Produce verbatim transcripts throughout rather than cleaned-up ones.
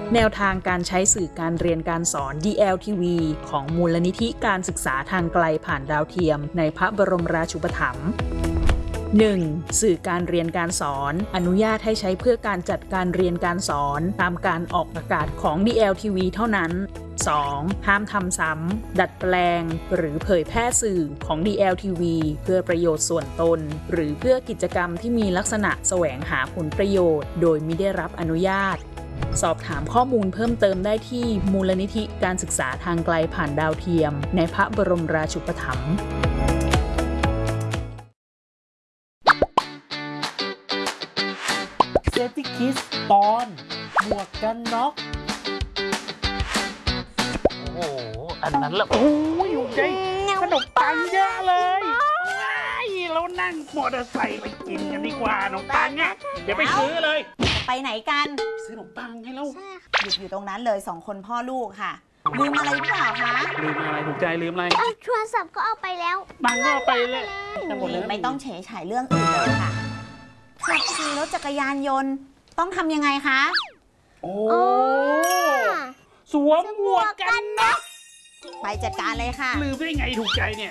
แนวทางการใช้สื่อการเรียนการสอน ดี แอล ที วี ของมูลนิธิการศึกษาทางไกลผ่านดาวเทียมในพระบรมราชูปถัมภ์ หนึ่ง. สื่อการเรียนการสอนอนุญาตให้ใช้เพื่อการจัดการเรียนการสอนตามการออกอากาศของ ดี แอล ที วี เท่านั้น สอง. ห้ามทำซ้ำดัดแปลงหรือเผยแพร่สื่อของ ดี แอล ที วี เพื่อประโยชน์ส่วนตนหรือเพื่อกิจกรรมที่มีลักษณะแสวงหาผลประโยชน์โดยมิได้รับอนุญาตสอบถามข้อมูลเพิ่มเติมได้ที่มูลนิธิการศึกษาทางไกลผ่านดาวเทียมในพระบรมราชูปถัมภ์เซฟตี้คิสตอนหมวกกันน็อกโอ้โหอันนั้นละโอ้ยอยู่ใจขนมปังเยอะเลยเรานั่งมอเตอร์ไซค์ไปกินกันดีกว่าขนมปังเนี่ยเดี๋ยวไปซื้อเลยไปไหนกันซื้อขนมปังให้เราหยุดอยู่ตรงนั้นเลยสองคนพ่อลูกค่ะลืมอะไรหรือเปล่าคะลืมอะไรถูกใจลืมอะไรโทรศัพท์ก็เอาไปแล้วบังก็เอาไปเลยไม่ต้องเฉยฉายเรื่องอื่นเลยค่ะขับขี่รถจักรยานยนต์ต้องทำยังไงคะโอ้สวมหมวกกันน็อกไปจัดการเลยค่ะลืมได้ไงถูกใจเนี่ย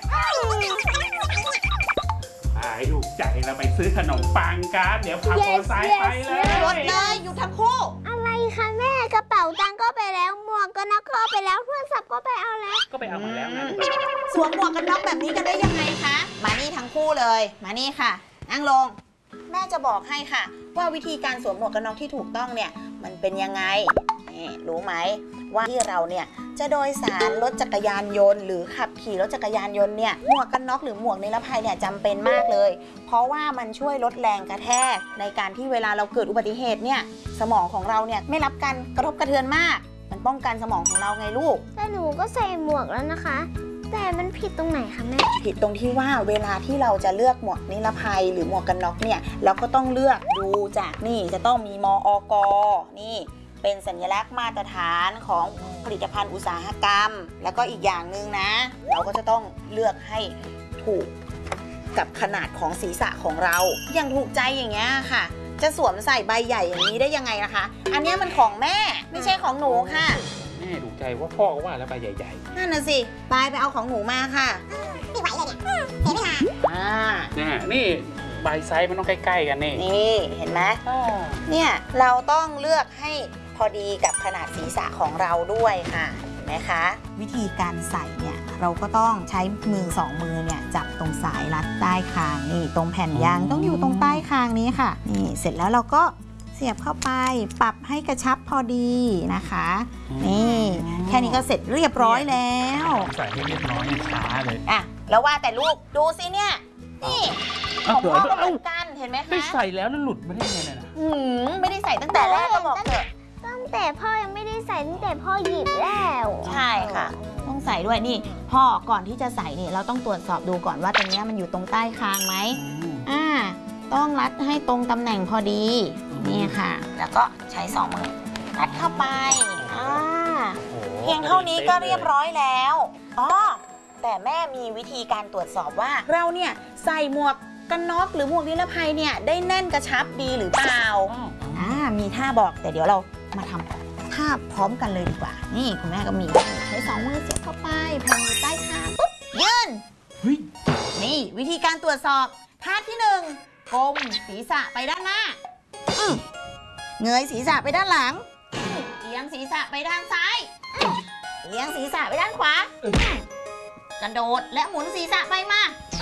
หายถูกใจเราไปซื้อขนมปังกันเดี๋ยวพาโปรไซค์ไปเลยรถเลยอยู่ทั้งคู่อะไรคะแม่กระเป๋าตังค์ก็ไปแล้วหมวกกันน็อกก็ไปแล้วโทรศัพท์ก็ไปเอาแล้วก็ไปเอามาแล้วนะสวมหมวกกันน็อกแบบนี้กันได้ยังไงคะมานี่ทั้งคู่เลยมานี่ค่ะนั่งลงแม่จะบอกให้ค่ะว่าวิธีการสวมหมวกกันน็อกที่ถูกต้องเนี่ยมันเป็นยังไงนี่รู้ไหมว่าที่เราเนี่ยจะโดยสารรถจักรยานยนต์หรือขับขี่รถจักรยานยนต์เนี่ยหมวกกันน็อกหรือหมวกนิรภัยเนี่ยจำเป็นมากเลยเพราะว่ามันช่วยลดแรงกระแทกในการที่เวลาเราเกิดอุบัติเหตุเนี่ยสมองของเราเนี่ยไม่รับการกระทบกระเทือนมากมันป้องกันสมองของเราไงลูกแต่หนูก็ใส่หมวกแล้วนะคะแต่มันผิดตรงไหนคะแม่ผิดตรงที่ว่าเวลาที่เราจะเลือกหมวกนิรภัยหรือหมวกกันน็อกเนี่ยเราก็ต้องเลือกดูจากนี่จะต้องมีมอก.นี่เป็นสัญลักษณ์มาตรฐานของผลิตภัณฑ์อุตสาหกรรมแล้วก็อีกอย่างหนึ่งนะเราก็จะต้องเลือกให้ถูกกับขนาดของศีรษะของเราอย่างถูกใจอย่างเงี้ยค่ะจะสวมใส่ใบใหญ่อย่างนี้ได้ยังไงนะคะอันนี้มันของแม่ไม่ใช่ของหนูค่ะแม่ถูกใจว่าพ่อก็ว่าแล้วใบใหญ่ๆนั่นน่ะสิไปไปเอาของหนูมาค่ะไม่ไหวเลยเนี่ยเห็นไหมคะอ่านี่นี่ใบไซส์มันต้องใกล้ๆกันนี่นี่เห็นไหมเนี่ยเราต้องเลือกให้พอดีกับขนาดศีรษะของเราด้วยค่ะเห็นไหมคะวิธีการใส่เนี่ยเราก็ต้องใช้มือสองมือเนี่ยจับตรงสายรัดใต้คางนี่ตรงแผ่นยางต้องอยู่ตรงใต้คางนี้ค่ะนี่เสร็จแล้วเราก็เสียบเข้าไปปรับให้กระชับพอดีนะคะนี่แค่นี้ก็เสร็จเรียบร้อยแล้วใส่ให้เรียบร้อยช้าเลยอ่ะแล้วว่าแต่ลูกดูสิเนี่ยนี่ของพ่อก็เหมือนกันเห็นไหมคะไม่ใส่แล้วนั่นหลุดไม่ได้ไงนะหืมไม่ได้ใส่ตั้งแต่แรกก็บอกเถอะตั้งแต่พ่อยังไม่ได้ใส่ตั้งแต่พ่อหยิบแล้วใช่ค่ะต้องใส่ด้วยนี่พ่อก่อนที่จะใส่นี่เราต้องตรวจสอบดูก่อนว่าตรงนี้มันอยู่ตรงใต้คางไหมอ่าต้องรัดให้ตรงตำแหน่งพอดีนี่ค่ะแล้วก็ใช้สองมือรัดเข้าไปอ่าเพียงเท่านี้ก็เรียบร้อยแล้วอ๋อแต่แม่มีวิธีการตรวจสอบว่าเราเนี่ยใส่หมวกกันน็อกหรือหมวกนิรภัยเนี่ยได้แน่นกระชับดีหรือเปล่าอ่ามีท่าบอกแต่เดี๋ยวเรามาทำท่าพร้อมกันเลยดีกว่านี่คุณแม่ก็มีใช้สองมือเสียบเข้าไปแผ่นอยู่ใต้คางปุ๊บยืนนี่วิธีการตรวจสอบท่าที่หนึ่งก้มศีรษะไปด้านหน้าเงยศีรษะไปด้านหลังเอียงศีรษะไปด้านซ้ายเอียงศีรษะไปด้านขวากระโดดและหมุนศีรษะไปมา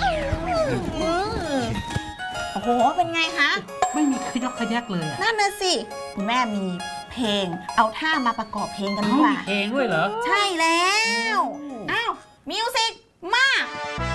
โอ้โหเป็นไงคะไม่มีขยักขยักเลยนั่นน่ะสิคุณแม่มีเพลงเอาท่ามาประกอบเพลงกันดีกว่าเพลงด้วยเหรอใช่แล้วอ้าวมิวสิกมา